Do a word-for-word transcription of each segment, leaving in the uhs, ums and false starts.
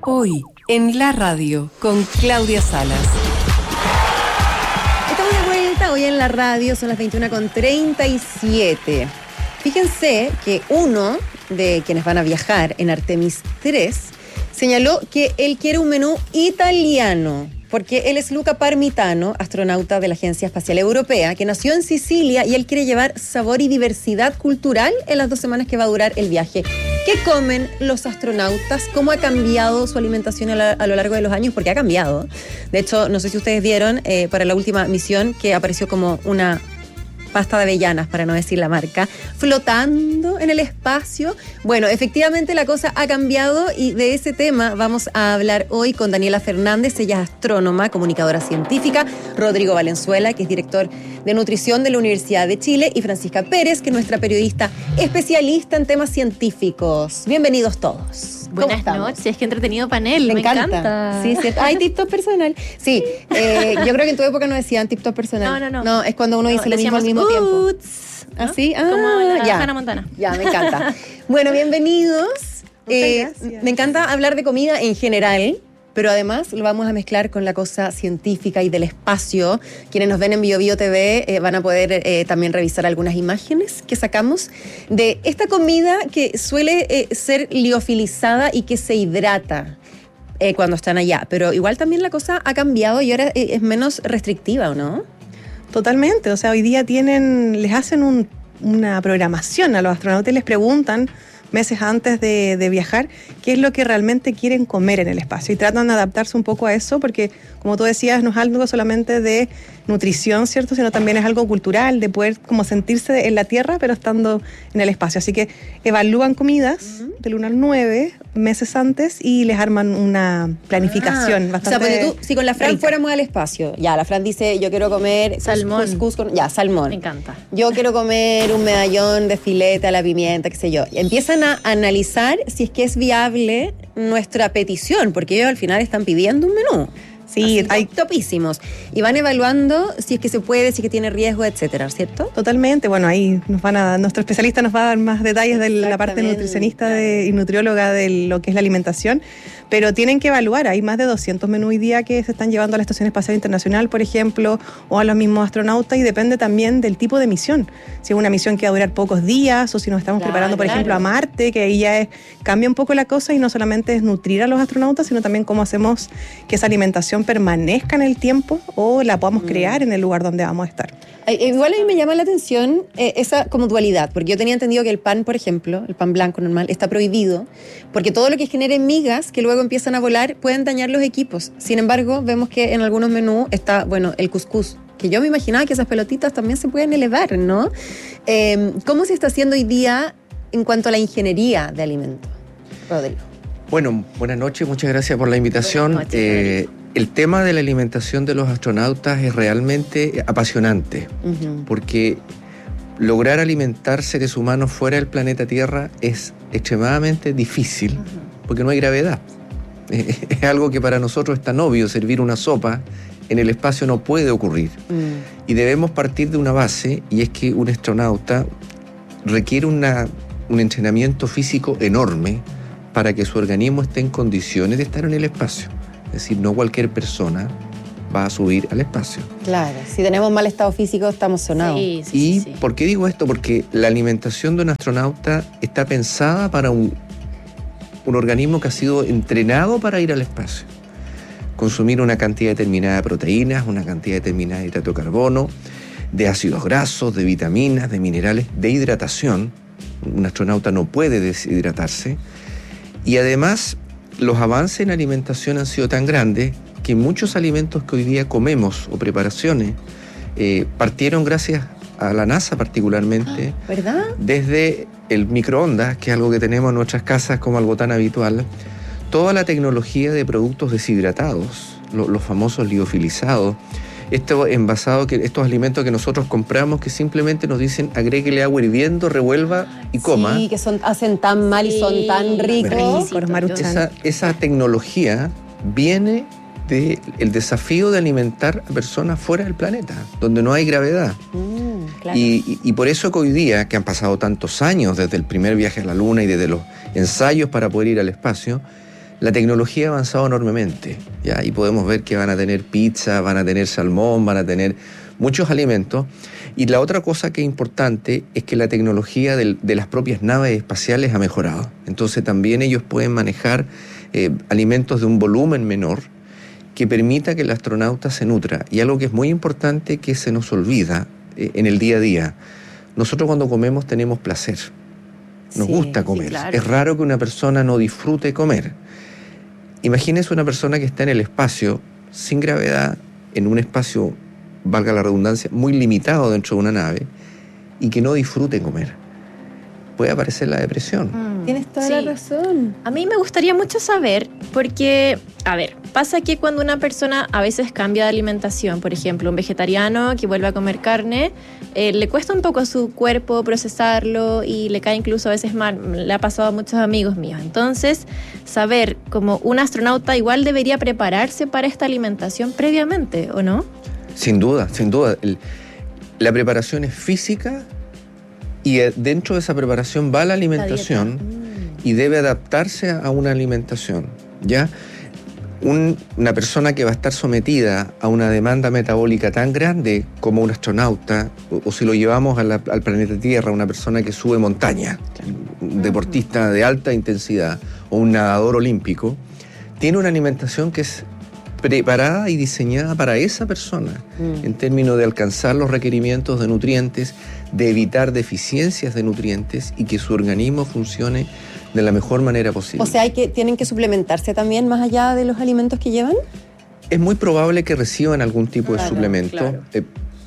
Hoy, en la radio, con Claudia Salas. Estamos de vuelta hoy en la radio, son las veintiuna con treinta y siete. Fíjense que uno de quienes van a viajar en Artemis tres señaló que él quiere un menú italiano, porque él es Luca Parmitano, astronauta de la Agencia Espacial Europea, que nació en Sicilia y él quiere llevar sabor y diversidad cultural en las dos semanas que va a durar el viaje. ¿Qué comen los astronautas? ¿Cómo ha cambiado su alimentación a, la, a lo largo de los años? Porque ha cambiado. De hecho, no sé si ustedes vieron eh, para la última misión que apareció como una pasta de avellanas, para no decir la marca, flotando en el espacio. Bueno, efectivamente la cosa ha cambiado y de ese tema vamos a hablar hoy con Daniela Fernández. Ella es astrónoma, comunicadora científica, Rodrigo Valenzuela, que es director de nutrición de la Universidad de Chile, y Francisca Pérez, que es nuestra periodista especialista en temas científicos. Bienvenidos todos. Buenas noches, qué entretenido panel, me, me encanta. encanta. Sí, sí. Ay, tip top personal. Sí, eh, yo creo que en tu época no decían tip top personal. No, no, no. No, es cuando uno no, dice lo mismo al mismo tiempo. ¿No? ¿Así? Ah, como la ya. Hannah Montana. Ya, me encanta. Bueno, bienvenidos. Eh, me encanta hablar de comida en general, pero además lo vamos a mezclar con la cosa científica y del espacio. Quienes nos ven en Bio Bio T V eh, van a poder eh, también revisar algunas imágenes que sacamos de esta comida que suele eh, ser liofilizada y que se hidrata eh, cuando están allá. Pero igual también la cosa ha cambiado y ahora eh, es menos restrictiva, ¿o no? Totalmente, o sea, hoy día tienen, les hacen un, una programación a los astronautas y les preguntan meses antes de, de viajar qué es lo que realmente quieren comer en el espacio y tratan de adaptarse un poco a eso porque, como tú decías, no es algo solamente de nutrición, ¿cierto? Sino también es algo cultural, de poder como sentirse en la Tierra pero estando en el espacio. Así que evalúan comidas uh-huh. del uno al nueve meses antes y les arman una planificación ah, bastante. O sea, porque tú, si con la Fran rica. fuéramos al espacio, ya, la Fran dice, yo quiero comer salmón. Cuscús con, ya, salmón. Me encanta. Yo quiero comer un medallón de filete a la pimienta, qué sé yo. Y empiezan a analizar si es que es viable nuestra petición, porque ellos al final están pidiendo un menú. Sí, así, hay topísimos. Y van evaluando si es que se puede, si es que tiene riesgo, etcétera, ¿cierto? Totalmente. Bueno, ahí nos van a, nuestro especialista nos va a dar más detalles de la parte nutricionista de, y nutrióloga de lo que es la alimentación. Pero tienen que evaluar, hay más de doscientos menús hoy día que se están llevando a la Estación Espacial Internacional, por ejemplo, o a los mismos astronautas, y depende también del tipo de misión. Si es una misión que va a durar pocos días, o si nos estamos claro, preparando, por claro. ejemplo, a Marte, que ahí ya es, cambia un poco la cosa y no solamente es nutrir a los astronautas, sino también cómo hacemos que esa alimentación permanezca en el tiempo o la podamos mm. crear en el lugar donde vamos a estar. Igual a mí me llama la atención eh, esa como dualidad, porque yo tenía entendido que el pan, por ejemplo, el pan blanco normal, está prohibido, porque todo lo que genere migas que luego empiezan a volar pueden dañar los equipos. Sin embargo, vemos que en algunos menús está, bueno, el cuscús, que yo me imaginaba que esas pelotitas también se pueden elevar, ¿no? Eh, ¿Cómo se está haciendo hoy día en cuanto a la ingeniería de alimentos, Rodrigo? Bueno, buenas noches, muchas gracias por la invitación. Buenas noches, eh, el tema de la alimentación de los astronautas es realmente apasionante, uh-huh. porque lograr alimentar seres humanos fuera del planeta Tierra es extremadamente difícil, uh-huh. porque no hay gravedad. Es algo que para nosotros es tan obvio, servir una sopa en el espacio no puede ocurrir. Uh-huh. Y debemos partir de una base, y es que un astronauta requiere una, un entrenamiento físico enorme para que su organismo esté en condiciones de estar en el espacio. Es decir, no cualquier persona va a subir al espacio. Claro, si tenemos mal estado físico estamos sonados. Sí, sí, ¿Y sí, sí. por qué digo esto? Porque la alimentación de un astronauta está pensada para un, un organismo que ha sido entrenado para ir al espacio. Consumir una cantidad determinada de proteínas, una cantidad determinada de hidrato de carbono, de ácidos grasos, de vitaminas, de minerales, de hidratación. Un astronauta no puede deshidratarse. Y además, los avances en alimentación han sido tan grandes que muchos alimentos que hoy día comemos o preparaciones eh, partieron gracias a la NASA particularmente. ¿Verdad? Desde el microondas, que es algo que tenemos en nuestras casas como algo tan habitual, toda la tecnología de productos deshidratados, lo, los famosos liofilizados, esto envasado, que, estos alimentos que nosotros compramos que simplemente nos dicen agréguele agua hirviendo, revuelva y coma. Sí, que son, hacen tan mal sí. y son tan ricos. Esa, esa tecnología viene del desafío de alimentar a personas fuera del planeta, donde no hay gravedad. Mm, claro. y, y, y por eso que hoy día, que han pasado tantos años desde el primer viaje a la Luna y desde los ensayos para poder ir al espacio, La tecnología ha avanzado enormemente, ¿ya? Y podemos ver que van a tener pizza, van a tener salmón, van a tener muchos alimentos. Y la otra cosa que es importante es que la tecnología del, de las propias naves espaciales ha mejorado. Entonces también ellos pueden manejar eh, alimentos de un volumen menor que permita que el astronauta se nutra. Y algo que es muy importante que se nos olvida eh, en el día a día. Nosotros cuando comemos tenemos placer. Nos Sí, gusta comer. sí, claro. Es raro que una persona no disfrute comer. Imagínese una persona que está en el espacio, sin gravedad, en un espacio, valga la redundancia, muy limitado dentro de una nave, y que no disfrute comer. Puede aparecer la depresión. Mm. Tienes toda Sí. la razón. A mí me gustaría mucho saber, porque, a ver, pasa que cuando una persona a veces cambia de alimentación, por ejemplo, un vegetariano que vuelve a comer carne, eh, le cuesta un poco a su cuerpo procesarlo y le cae incluso a veces mal. Le ha pasado a muchos amigos míos. Entonces, saber como un astronauta igual debería prepararse para esta alimentación previamente, ¿o no? Sin duda, sin duda. El- la preparación es física y eh, dentro de esa preparación va la alimentación y debe adaptarse a una alimentación, ¿ya? Un- una persona que va a estar sometida a una demanda metabólica tan grande como un astronauta, o, o si lo llevamos a la- al planeta Tierra, una persona que sube montaña, un deportista de alta intensidad o un nadador olímpico, tiene una alimentación que es preparada y diseñada para esa persona, Mm. en términos de alcanzar los requerimientos de nutrientes, de evitar deficiencias de nutrientes y que su organismo funcione de la mejor manera posible. O sea, hay que, tienen que suplementarse también más allá de los alimentos que llevan. Es muy probable que reciban algún tipo de Claro, suplemento. claro. Eh,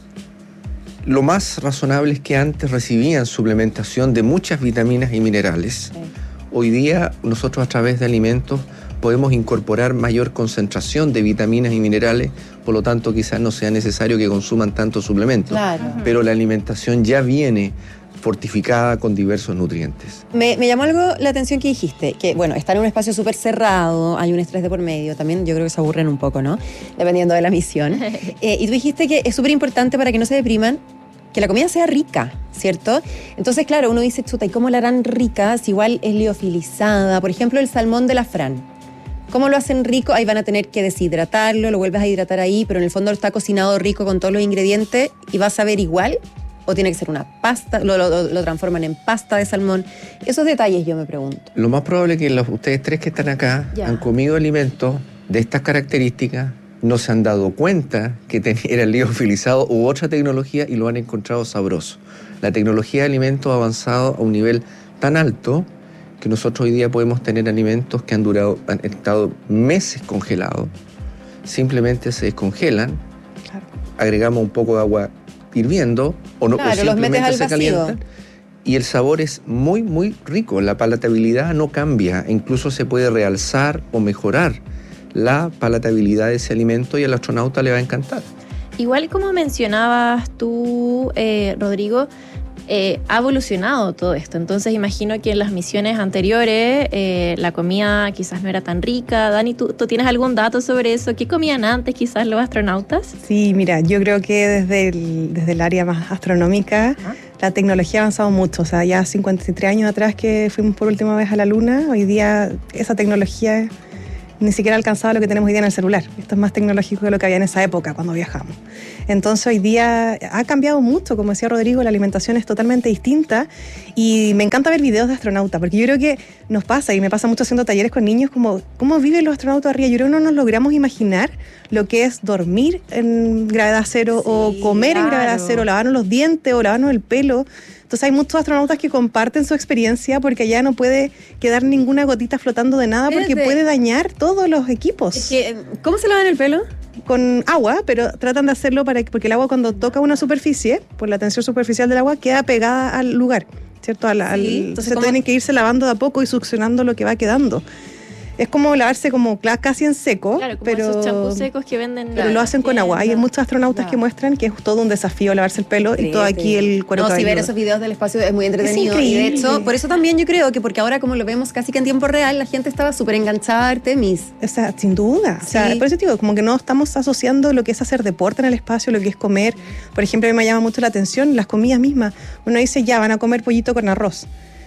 lo más razonable es que antes recibían suplementación de muchas vitaminas y minerales. Sí. Hoy día nosotros a través de alimentos podemos incorporar mayor concentración de vitaminas y minerales, por lo tanto quizás no sea necesario que consuman tantos suplementos. Claro. Pero la alimentación ya viene fortificada con diversos nutrientes. Me, me llamó algo la atención que dijiste, que bueno, estar en un espacio súper cerrado, hay un estrés de por medio, también yo creo que se aburren un poco, ¿no? Dependiendo de la misión. Eh, y tú dijiste que es súper importante para que no se depriman, que la comida sea rica, ¿cierto? Entonces, claro, uno dice, chuta, ¿y cómo la harán rica si igual es liofilizada? Por ejemplo, el salmón de la Fran. ¿Cómo lo hacen rico? Ahí van a tener que deshidratarlo, lo vuelves a hidratar ahí, pero en el fondo está cocinado rico con todos los ingredientes y va a saber igual. ¿O tiene que ser una pasta? Lo, lo, lo transforman en pasta de salmón. Esos detalles yo me pregunto. Lo más probable es que los, ustedes tres que están acá Ya. han comido alimentos de estas características, no se han dado cuenta que ten- era liofilizado u otra tecnología y lo han encontrado sabroso. La tecnología de alimentos ha avanzado a un nivel tan alto que nosotros hoy día podemos tener alimentos que han durado, han estado meses congelados, simplemente se descongelan, Claro. agregamos un poco de agua hirviendo o, no, Claro, o los metes simplemente al se vacío. calientan y el sabor es muy muy rico, la palatabilidad no cambia, incluso se puede realzar o mejorar la palatabilidad de ese alimento y al astronauta le va a encantar. Igual como mencionabas tú, eh, Rodrigo, eh, ha evolucionado todo esto. Entonces imagino que en las misiones anteriores eh, la comida quizás no era tan rica. Dani, ¿tú, ¿tú tienes algún dato sobre eso? ¿Qué comían antes quizás los astronautas? Sí, mira, yo creo que desde el, desde el área más astronómica Ajá. la tecnología ha avanzado mucho. O sea, ya cincuenta y tres años atrás que fuimos por última vez a la Luna, hoy día esa tecnología ni siquiera ha alcanzado lo que tenemos hoy día en el celular. Esto es más tecnológico que lo que había en esa época cuando viajamos. Entonces hoy día ha cambiado mucho, como decía Rodrigo, la alimentación es totalmente distinta y me encanta ver videos de astronautas, porque yo creo que nos pasa, y me pasa mucho haciendo talleres con niños, como cómo viven los astronautas arriba. Yo creo que no nos logramos imaginar lo que es dormir en gravedad cero, Sí, o comer en claro. gravedad cero, lavarnos los dientes o lavarnos el pelo. Entonces hay muchos astronautas que comparten su experiencia porque allá no puede quedar ninguna gotita flotando de nada porque Espérate. puede dañar todos los equipos. Es que, ¿cómo se lavan el pelo? Con agua, pero tratan de hacerlo para que, porque el agua cuando toca una superficie, por la tensión superficial del agua, queda pegada al lugar, ¿cierto? Al, al- Sí, entonces, entonces ¿cómo? tienen que irse lavando de a poco y succionando lo que va quedando. Es como lavarse como cla- casi en seco, Claro, como pero, esos champús secos que venden. pero lo hacen con agua. Hay muchos astronautas Ya. que muestran que es todo un desafío lavarse el pelo y todo aquí el cuero No, si ver cabelludo. esos videos del espacio es muy entretenido. Es y de increíble. hecho, por eso también yo creo que porque ahora como lo vemos casi que en tiempo real, la gente estaba súper enganchada a Artemis. O sea, sin duda. O sea, Sí. por eso te digo, como que no estamos asociando lo que es hacer deporte en el espacio, lo que es comer. Por ejemplo, a mí me llama mucho la atención las comidas mismas. Uno dice, ya, van a comer pollito con arroz.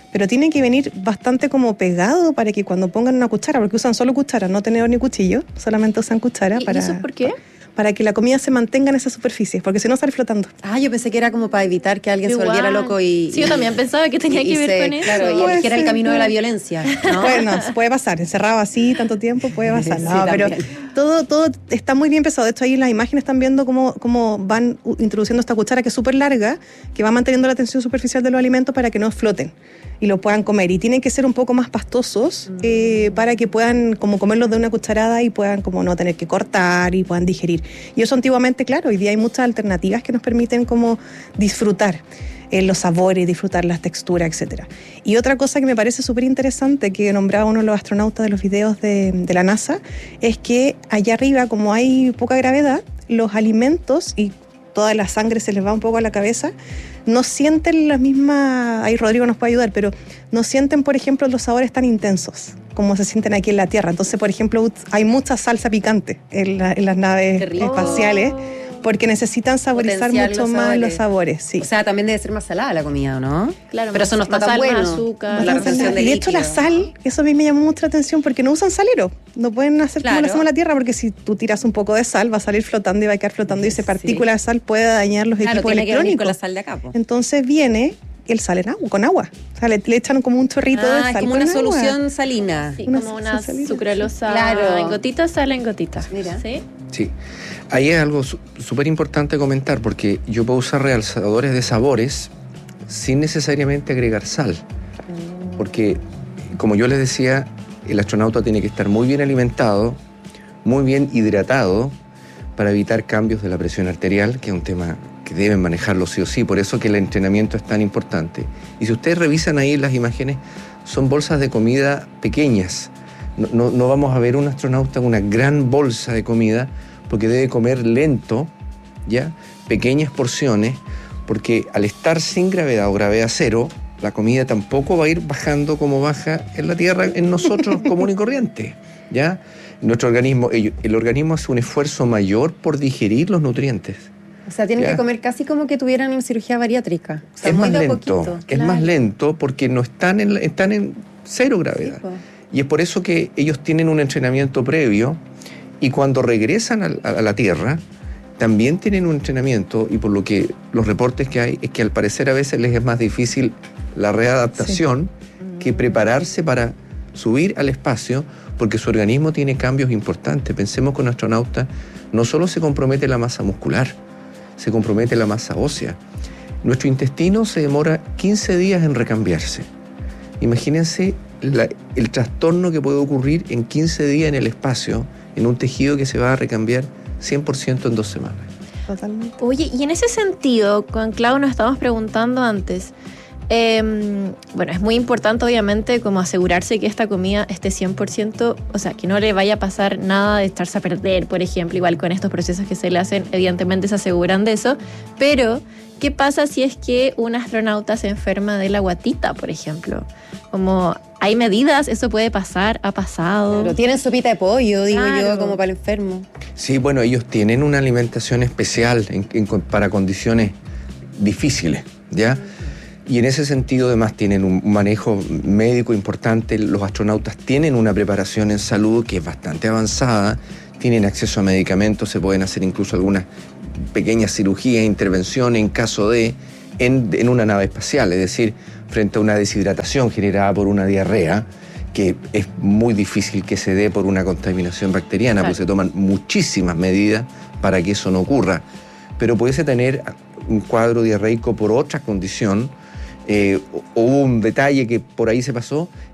pero tiene que venir bastante como pegado para que cuando pongan una cuchara, porque usan solo cuchara, no tenedor ni cuchillo, solamente usan cuchara. ¿Y, para, ¿y eso por qué? Para que la comida se mantenga en esa superficie, porque si no sale flotando. Ah, yo pensé que era como para evitar que alguien Igual. se volviera loco y... Sí, yo también pensaba que tenía y, que y ver se, con eso. Claro, y Puede eligiera el ser, camino ¿no? de la violencia, ¿no? Bueno, puede pasar, encerrado así tanto tiempo puede pasar. Sí, No, pero también. todo, todo está muy bien pensado. De hecho, ahí en las imágenes están viendo cómo, cómo van u- introduciendo esta cuchara que es súper larga, que va manteniendo la tensión superficial de los alimentos para que no floten y lo puedan comer. Y tienen que ser un poco más pastosos eh, para que puedan como comerlos de una cucharada y puedan como no tener que cortar y puedan digerir. Y eso antiguamente, claro, hoy día hay muchas alternativas que nos permiten como disfrutar eh, los sabores, disfrutar las texturas, etcétera. Y otra cosa que me parece súper interesante que nombraba uno de los astronautas de los videos de, de la NASA es que allá arriba, como hay poca gravedad, los alimentos y toda la sangre se les va un poco a la cabeza, no sienten las mismas, ahí Rodrigo nos puede ayudar, pero no sienten, por ejemplo, los sabores tan intensos como se sienten aquí en la Tierra. Entonces, por ejemplo, hay mucha salsa picante en, la, en las naves espaciales porque necesitan saborizar Potenciar mucho los más sabores. los sabores. Sí. O sea, también debe ser más salada la comida, ¿no? Claro, pero más- eso no está más tan sal, más bueno. azúcar. La Usan retención sal. de Y de hecho la líquido. sal, eso a mí me llamó mucha atención porque no usan salero, no pueden hacer como Claro. lo hacemos en la Tierra porque si tú tiras un poco de sal va a salir flotando y va a quedar flotando y esa Sí. partícula de sal puede dañar los Claro, equipos tiene que venir con la electrónicos. sal de acá, po. Entonces viene el sal en agua, con agua. O sea, le, le echan como un chorrito de Ah, sal es como con una agua. solución salina. Sí, Una como una salina. sucralosa Claro. en gotitas, sal en gotitas. Mira. ¿Sí? Sí, ahí es algo su- súper importante comentar porque yo puedo usar realzadores de sabores sin necesariamente agregar sal. Porque, como yo les decía, el astronauta tiene que estar muy bien alimentado, muy bien hidratado para evitar cambios de la presión arterial, que es un tema que deben manejarlo sí o sí, por eso que el entrenamiento es tan importante. Y si ustedes revisan ahí las imágenes, son bolsas de comida pequeñas. No, no, no vamos a ver un astronauta con una gran bolsa de comida porque debe comer lento, ¿ya? Pequeñas porciones, porque al estar sin gravedad o gravedad cero, la comida tampoco va a ir bajando como baja en la Tierra en nosotros común y corriente, ¿ya? Nuestro organismo, el, el organismo hace un esfuerzo mayor por digerir los nutrientes. O sea, tienen Ya. que comer casi como que tuvieran cirugía bariátrica. O sea, Es muy más de a lento, poquito. es Claro. más lento porque no están en, la- están en cero Sí, gravedad. po. Y es por eso que ellos tienen un entrenamiento previo y cuando regresan a, a la Tierra también tienen un entrenamiento y por lo que los reportes que hay es que al parecer a veces les es más difícil la readaptación que prepararse para subir al espacio porque su organismo tiene cambios importantes. Pensemos que un astronauta no solo se compromete la masa muscular, se compromete la masa ósea. Nuestro intestino se demora quince días en recambiarse. Imagínense la- el trastorno que puede ocurrir en quince días en el espacio, en un tejido que se va a recambiar cien por ciento en dos semanas. Totalmente. Oye, y en ese sentido, con Clau nos estábamos preguntando antes, eh, bueno, es muy importante obviamente como asegurarse que esta comida esté cien por ciento, o sea, que no le vaya a pasar nada de estarse a perder, por ejemplo, igual con estos procesos que se le hacen, evidentemente se aseguran de eso, pero ¿qué pasa si es que un astronauta se enferma de la guatita, por ejemplo? Como, ¿hay medidas? ¿Eso puede pasar? ¿Ha pasado? Pero tienen sopita de pollo, digo Claro. yo, como para el enfermo. Sí, bueno, ellos tienen una alimentación especial en- en- para condiciones difíciles, ¿ya? Y en ese sentido, además, tienen un manejo médico importante. Los astronautas tienen una preparación en salud que es bastante avanzada, tienen acceso a medicamentos, se pueden hacer incluso algunas pequeñas cirugías, intervenciones en caso de, en, en una nave espacial, es decir, frente a una deshidratación generada por una diarrea, que es muy difícil que se dé por una contaminación bacteriana, Claro. pues se toman muchísimas medidas para que eso no ocurra. Pero pudiese tener un cuadro diarreico por otra condición, eh, o, o un detalle que por ahí se pasó,